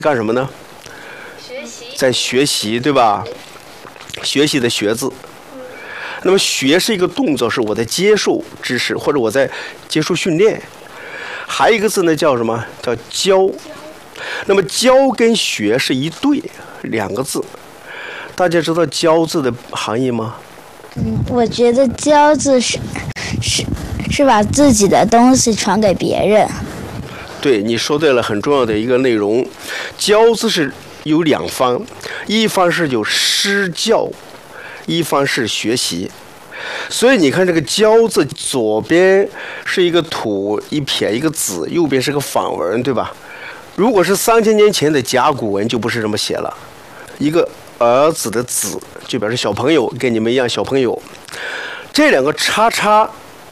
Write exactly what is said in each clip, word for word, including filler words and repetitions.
干什么呢？ 学习。 在学习，对吧？学习的学字。那么学是一个动作，是我在接受知识，或者我在接受训练。还有一个字呢，叫什么？叫教。那么教跟学是一对，两个字。大家知道教字的含义吗？ 嗯，我觉得教字是是是把自己的东西传给别人。 对，你说对了，很重要的一个内容。教字是有两方，一方是有施教，一方是学习。所以你看这个教字，左边是一个土一撇一个子，右边是个反文，对吧？如果是三千年前的甲骨文，就不是这么写了。一个儿子的子就表示小朋友，跟你们一样小朋友。这两个叉叉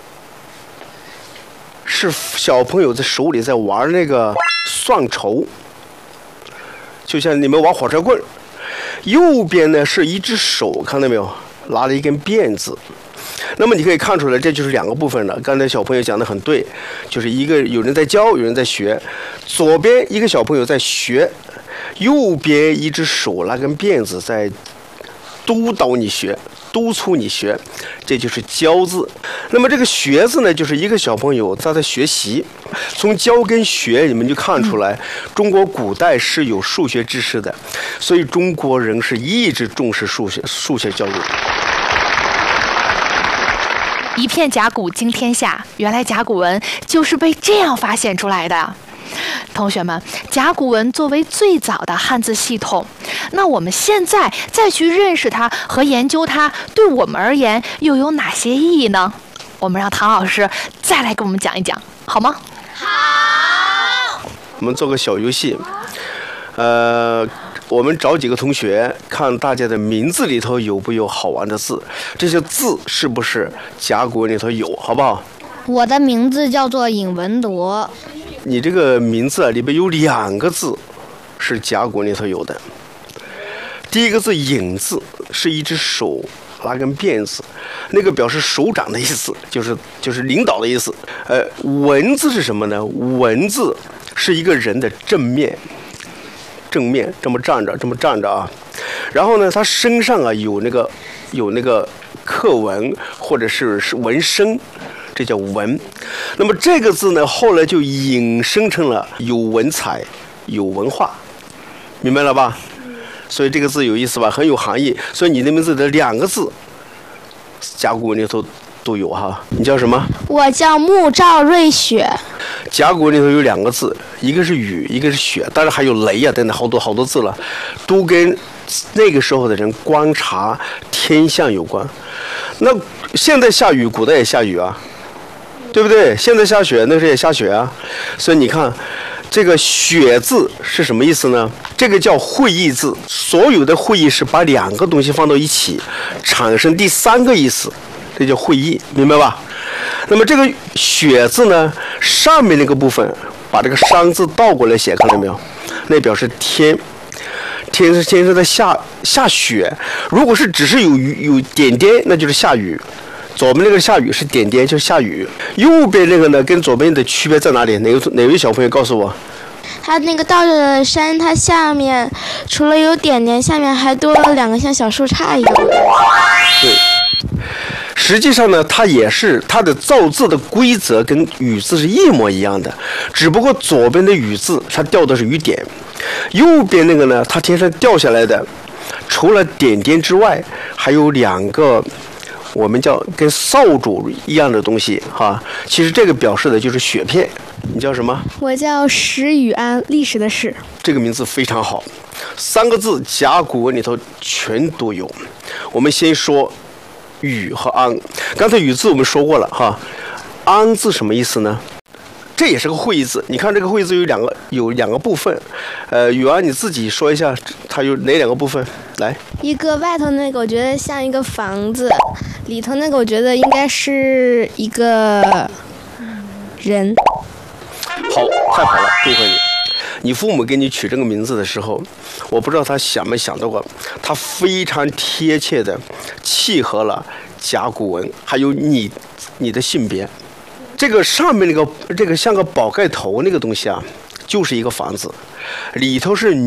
是小朋友在手里在玩那个算筹，就像你们玩火车棍。右边呢是一只手，看到没有？拿了一根辫子。那么你可以看出来，这就是两个部分了。刚才小朋友讲的很对，就是一个有人在教，有人在学。左边一个小朋友在学，右边一只手拿根辫子在督导你学，督促你学，这就是教字。那么这个学字呢，就是一个小朋友他在学习。从教跟学，你们就看出来，中国古代是有数学知识的，所以中国人是一直重视数学数学教育。 一片甲骨惊天下，原来甲骨文就是被这样发现出来的。同学们，甲骨文作为最早的汉字系统，那我们现在再去认识它和研究它，对我们而言又有哪些意义呢？我们让唐老师再来给我们讲一讲，好吗？ 好。我们做个小游戏，呃。我们找几个同学，看大家的名字里头有没有好玩的字，这些字是不是甲骨文里头有，好不好？ 我的名字叫做尹文铎。 你这个名字啊，里边有两个字是甲骨文里头有的。第一个字尹字是一只手拿根辫子，那个表示首长的意思，就是就是领导的意思。呃，文字是什么呢？文字是一个人的正面。正面这么站着，这么站着啊，然后呢，他身上啊有那个有那个刻纹或者是是纹身，这叫文。那么这个字呢，后来就引申成了有文采、有文化，明白了吧？所以这个字有意思吧，很有含义。所以你的名字的两个字，甲骨文里头都有哈。你叫什么？ 我叫穆兆瑞雪。 甲骨文里头有两个字，一个是雨，一个是雪，当然还有雷啊等等好多好多字了，都跟那个时候的人观察天象有关。那现在下雨，古代也下雨啊，对不对？现在下雪，那时候也下雪啊。所以你看，这个雪字是什么意思呢？这个叫会意字，所有的会意是把两个东西放到一起，产生第三个意思，这叫会意，明白吧？那么这个雪字呢，上面那个部分把这个山字倒过来写，看到没有？那表示天，天是天是在下下雪。如果是只是有有点点，那就是下雨。左边那个下雨是点点，就是下雨。右边那个呢，跟左边的区别在哪里？哪个哪位小朋友告诉我？ 它那个倒着的山，它下面除了有点点，下面还多了两个像小树杈一样的。 对。实际上呢，它也是它的造字的规则跟雨字是一模一样的，只不过左边的雨字它掉的是雨点，右边那个呢，它天上掉下来的，除了点点之外，还有两个我们叫跟扫帚一样的东西哈。其实这个表示的就是雪片。你叫什么？ 我叫石宇安，历史的史。 这个名字非常好，三个字甲骨文里头全都有。我们先说雨和安。刚才雨字我们说过了哈，安字什么意思呢？这也是个会意字。你看这个会意字有两个有两个部分，呃，雨安你自己说一下，它有哪两个部分？来， 一个外头那个我觉得像一个房子，里头那个我觉得应该是一个人。 好，太好了，祝贺你。你父母给你取这个名字的时候，我不知道他想没想到过，他非常贴切的契合了甲骨文，还有你你的性别。这个上面那个这个像个宝盖头那个东西啊，就是一个房子，里头是